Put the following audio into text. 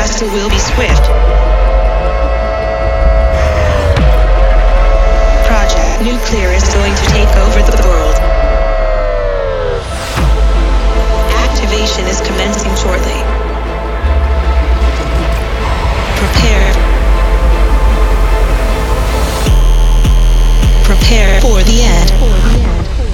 reversal will be swift. Project Nuclear is going to take over the world. Activation is commencing shortly.